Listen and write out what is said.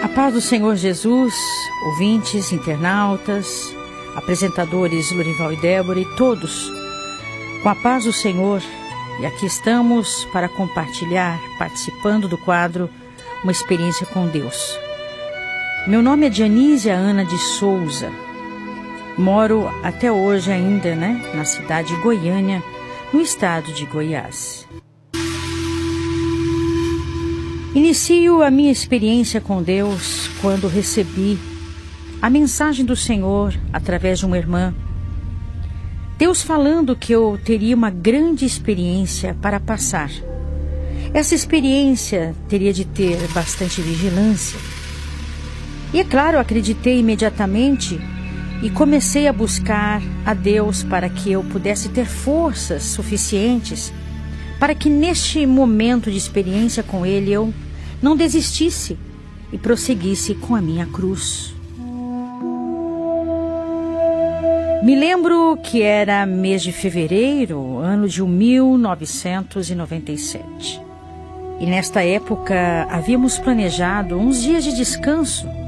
A paz do Senhor Jesus, ouvintes, internautas, apresentadores Lorival e Débora e todos, com a paz do Senhor, e aqui estamos para compartilhar, participando do quadro Uma Experiência com Deus. Meu nome é Dionísia Ana de Souza, moro até hoje ainda, na cidade de Goiânia, no estado de Goiás. Inicio a minha experiência com Deus quando recebi a mensagem do Senhor através de uma irmã. Deus falando que eu teria uma grande experiência para passar. Essa experiência teria de ter bastante vigilância. E é claro, acreditei imediatamente e comecei a buscar a Deus para que eu pudesse ter forças suficientes para que neste momento de experiência com Ele eu não desistisse e prosseguisse com a minha cruz. Me lembro que era mês de fevereiro, ano de 1997. E nesta época havíamos planejado uns dias de descanso